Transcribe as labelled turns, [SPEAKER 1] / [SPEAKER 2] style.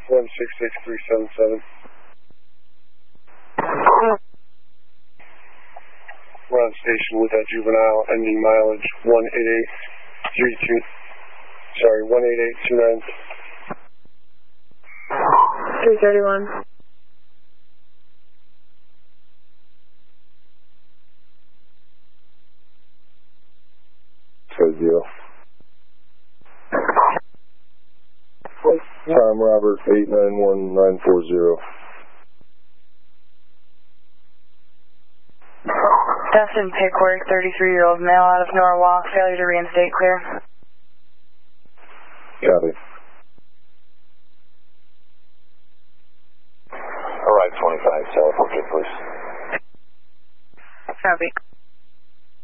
[SPEAKER 1] 166377. We're on station with that juvenile, ending mileage 18832. Sorry, 18829.
[SPEAKER 2] 331.
[SPEAKER 3] Zero. Tom Robert 891940.
[SPEAKER 2] Dustin Pickwork, 33-year-old male out of Norwalk, failure to reinstate clear.
[SPEAKER 3] Copy.
[SPEAKER 4] Alright, 25, telephone, please.
[SPEAKER 2] Copy.